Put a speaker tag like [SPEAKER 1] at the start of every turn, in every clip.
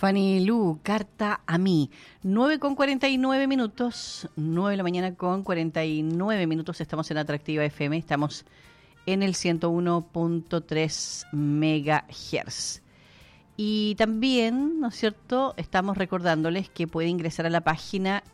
[SPEAKER 1] Fanny Lu, carta a mí. 9:49 minutos, 9 de la mañana con 49 minutos. Estamos en Atractiva FM, estamos en el 101.3 MHz. Y también, ¿no es cierto?, estamos recordándoles que puede ingresar a la página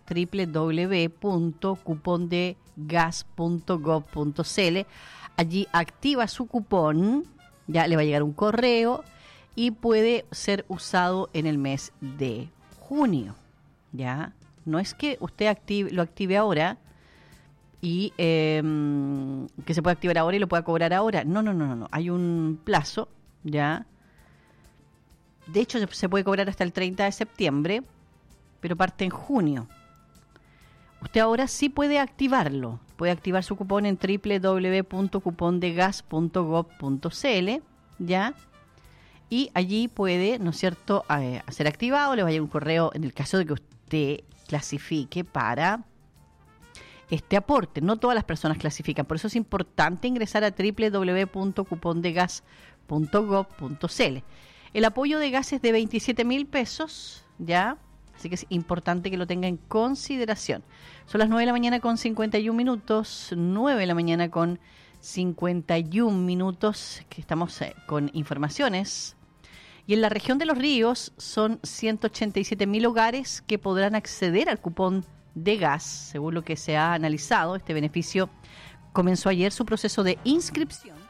[SPEAKER 1] www.cupondegas.gov.cl. Allí activa su cupón, ya le va a llegar un correo y puede ser usado en el mes de junio. ¿Ya? No es que usted lo active ahora y que se pueda activar ahora y lo pueda cobrar ahora. No. Hay un plazo, ¿ya? De hecho, se puede cobrar hasta el 30 de septiembre, pero parte en junio. Usted ahora sí puede activarlo. Puede activar su cupón en www.cupondegas.gov.cl, ¿ya? Y allí puede, ¿no es cierto?, ser activado. Le va a llegar un correo en el caso de que usted clasifique para este aporte. No todas las personas clasifican. Por eso es importante ingresar a www.cupondegas.gov.cl. El apoyo de gas es de 27.000 pesos, ¿ya? Así que es importante que lo tenga en consideración. Son las 9 de la mañana con 51 minutos, 9 de la mañana con 51 minutos, que estamos con informaciones. Y en la región de Los Ríos son 187.000 hogares que podrán acceder al cupón de gas, según lo que se ha analizado. Este beneficio comenzó ayer su proceso de inscripción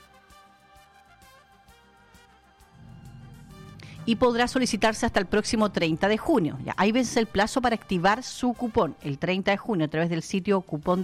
[SPEAKER 1] y podrá solicitarse hasta el próximo 30 de junio. Ya, ahí vence el plazo para activar su cupón, el 30 de junio, a través del sitio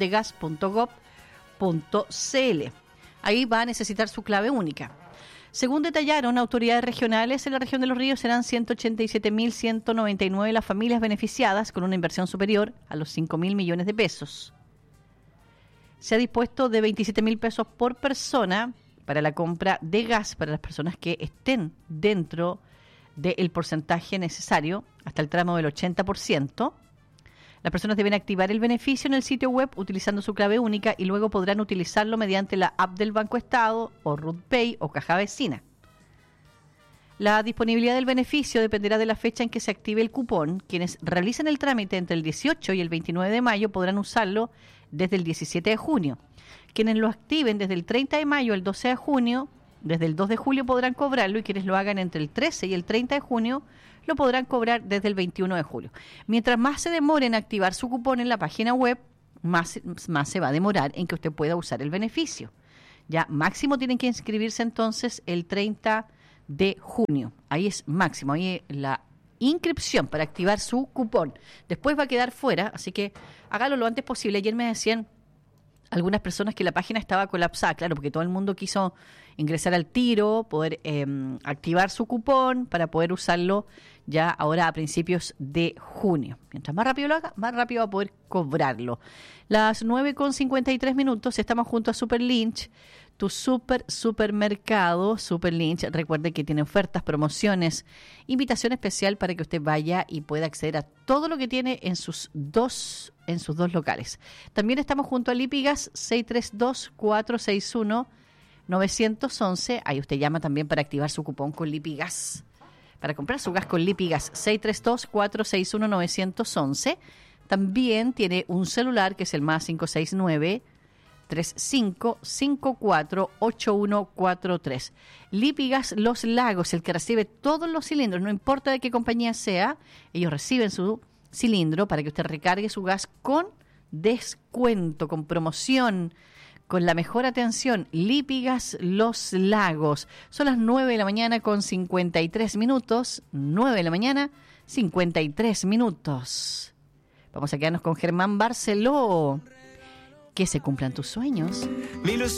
[SPEAKER 1] cupondegas.gov.cl. Ahí va a necesitar su clave única. Según detallaron autoridades regionales, en la región de Los Ríos serán 187.199 las familias beneficiadas con una inversión superior a los 5.000 millones de pesos. Se ha dispuesto de 27.000 pesos por persona para la compra de gas para las personas que estén dentro del porcentaje necesario, hasta el tramo del 80%. Las personas deben activar el beneficio en el sitio web utilizando su clave única y luego podrán utilizarlo mediante la app del Banco Estado o RUTPay o Caja Vecina. La disponibilidad del beneficio dependerá de la fecha en que se active el cupón. Quienes realicen el trámite entre el 18 y el 29 de mayo podrán usarlo desde el 17 de junio. Quienes lo activen desde el 30 de mayo al 12 de junio, desde el 2 de julio podrán cobrarlo, y quienes lo hagan entre el 13 y el 30 de junio lo podrán cobrar desde el 21 de julio. Mientras más se demore en activar su cupón en la página web, más se va a demorar en que usted pueda usar el beneficio. Ya máximo tienen que inscribirse entonces el 30 de junio. Ahí es máximo, ahí la inscripción para activar su cupón. Después va a quedar fuera, así que hágalo lo antes posible. Ayer me decían algunas personas que la página estaba colapsada, claro, porque todo el mundo quiso ingresar al tiro, poder activar su cupón para poder usarlo ya ahora a principios de junio. Mientras más rápido lo haga, más rápido va a poder cobrarlo. Las 9:53 minutos, estamos junto a Super Lynch, tu supermercado Super Lynch. Recuerde que tiene ofertas, promociones, invitación especial para que usted vaya y pueda acceder a todo lo que tiene en sus dos locales. También estamos junto a Lipigas, 632-461-911. Ahí usted llama también para activar su cupón con Lipigas, para comprar su gas con Lipigas, 632-461-911. También tiene un celular que es el más 569-3554-8143. Lipigas Los Lagos, el que recibe todos los cilindros, no importa de qué compañía sea, ellos reciben su cilindro para que usted recargue su gas con descuento, con promoción, con la mejor atención. Lipigas Los Lagos. Son las 9 de la mañana con 53 minutos. 9 de la mañana, 53 minutos. Vamos a quedarnos con Germán Barceló. Que se cumplan tus sueños.